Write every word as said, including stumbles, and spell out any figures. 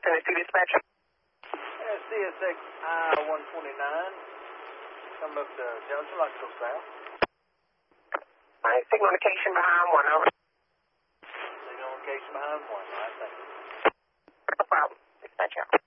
Tennessee Dispatcher. Yeah, C S X I one twenty-nine. Come up to Junction, like to go south. All right, signal location behind one, over. Signal location behind one, all right, thank you. No problem. Dispatcher.